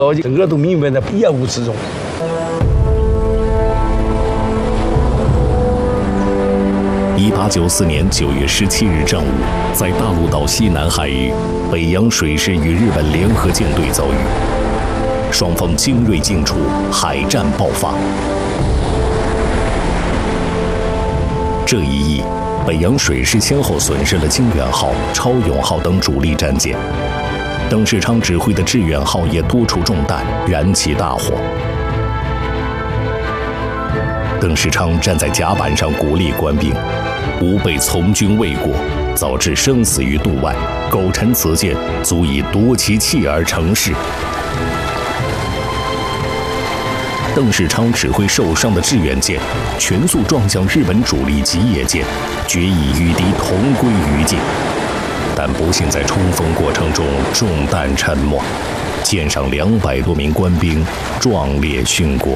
整个都明白在业务之中。 1894年9月17日正午，在大陆岛西南海域，北洋水师与日本联合舰队遭遇，双方精锐尽出，海战爆发。这一役，北洋水师先后损失了经远号、超勇号等主力战舰，邓世昌指挥的致远号也多处中弹，燃起大火。邓世昌站在甲板上鼓励官兵，吾辈从军未果，早置生死于度外，苟沉此舰，足以夺其气而成事。邓世昌指挥受伤的致远舰全速撞向日本主力吉野舰，决意与敌同归于尽。但不幸在冲锋过程中中弹沉没，舰上200多名官兵壮烈殉国。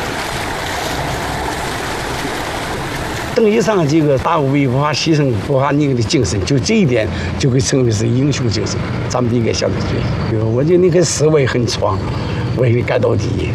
邓一上这个大无畏、不怕牺牲、不怕那个的精神，就这一点就可以称为是英雄精神，咱们应该晓得对。我觉得那个思维很壮，为你干到底。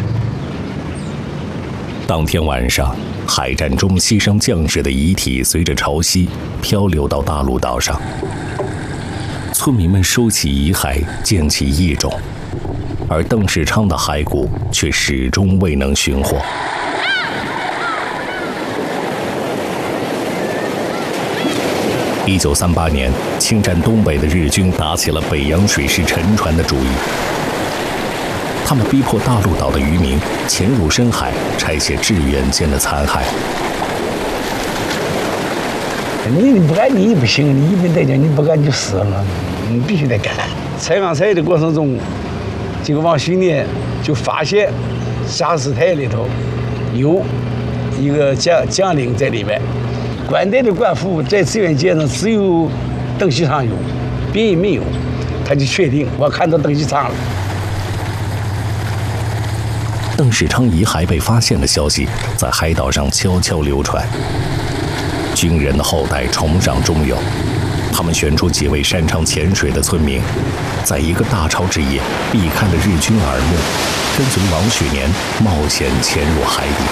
当天晚上，海战中牺牲将士的遗体随着潮汐漂流到大陆岛上，村民们收起遗骸，建起义冢，而邓世昌的骸骨却始终未能寻获。1938年，侵占东北的日军打起了北洋水师沉船的主意。他们逼迫大陆岛的渔民潜入深海，拆卸致远舰的残骸。 你不干你不行，你一本在讲你不干就死了，你必须得干。采钢材的过程中，这个王旭烈就发现沙石台里头有一个将领在里面。官队的官服在致远舰上只有邓锡昌有，别人没有，他就确定我看到邓锡昌了。 邓世昌遗骸被发现的消息在海岛上悄悄流传，军人的后代崇尚忠勇，他们选出几位擅长潜水的村民，在一个大潮之夜避开了日军耳目，跟随王雪年冒险潜入海底。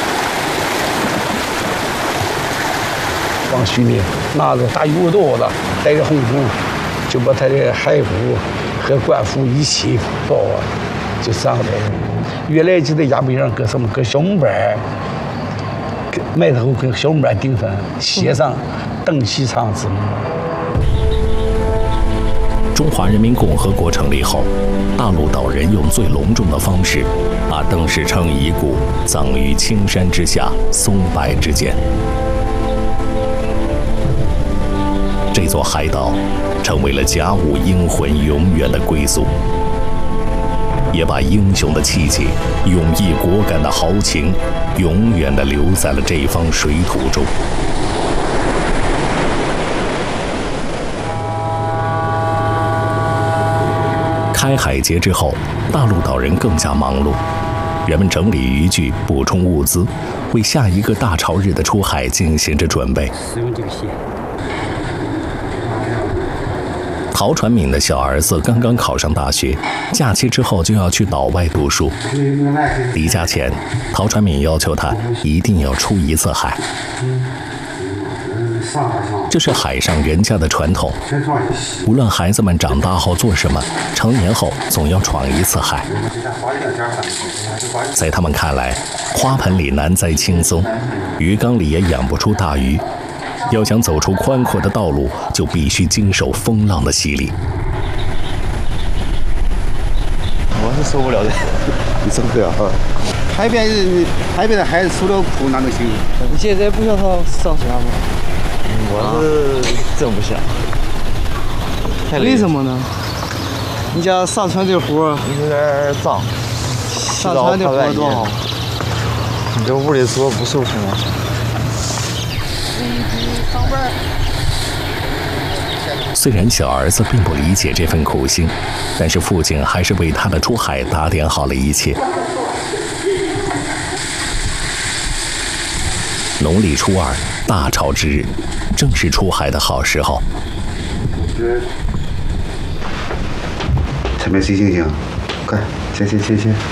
王旭烈拿着大油豆子，带着红布，就把他的骸骨和官服一起包啊，就上来。原来就在崖背上搁什么？搁小木板，埋头跟小木板顶上，写上邓锡昌之墓。 中华人民共和国成立后，大陆岛人用最隆重的方式，把邓世昌遗骨葬于青山之下松柏之间。这座海岛成为了甲午英魂永远的归宿，也把英雄的气节、勇毅果敢的豪情，永远地留在了这方水土中。开海节之后，大陆岛人更加忙碌，人们整理渔具，补充物资，为下一个大潮日的出海进行着准备。 使用这个线。 陶传敏的小儿子刚刚考上大学，假期之后就要去岛外读书。离家前，陶传敏要求他一定要出一次海。这是海上人家的传统，无论孩子们长大后做什么，成年后总要闯一次海。在他们看来，花盆里难栽青松，鱼缸里也养不出大鱼。要想走出宽阔的道路，就必须经受风浪的洗礼。 我是受不了的，你受不了啊！海边的孩子除了哭哪能行？ 你现在不想上船吗？ 我是真不想。 为什么呢？你家上船这活有点脏， 上船这活多好。 你这屋里坐不舒服吗？ 虽然小儿子并不理解这份苦心，但是父亲还是为他的出海打点好了一切。农历初2，大潮之日，正是出海的好时候。 前面谁醒醒？快，前谢谢。